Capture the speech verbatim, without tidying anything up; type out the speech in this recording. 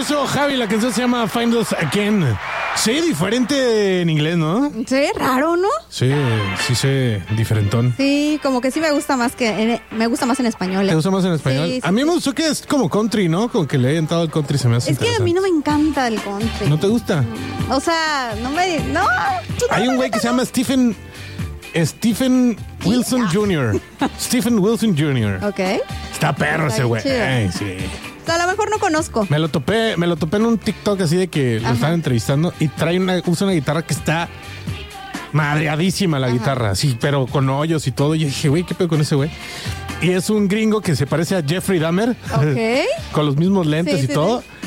eso, Javi, la canción se llama Find Us Again. Sí, diferente en inglés, ¿no? Sí, raro, ¿no? Sí, sí sé, diferentón. Sí, como que sí me gusta más que en, me gusta más en español. ¿eh? ¿Te gusta más en español? Sí, sí, a mí sí. me gustó que es como country, ¿no? Con que le hayan entrado al country se me hace Es que a mí no me encanta el country. ¿No te gusta? O sea, no me... No. Hay un güey que se llama Stephen... Stephen Wilson junior Stephen Wilson junior Ok. Está perro Está ese güey. chido. Ay, sí. O sea, a lo mejor no conozco. Me lo topé, me lo topé en un TikTok así de que lo Ajá. estaban entrevistando y trae una, usa una guitarra que está madreadísima la Ajá. guitarra, sí, pero con hoyos y todo. Y yo dije, güey, ¿qué pedo con ese güey? Y es un gringo que se parece a Jeffrey Dahmer. Ok. Con los mismos lentes Sí, y sí, todo. sí.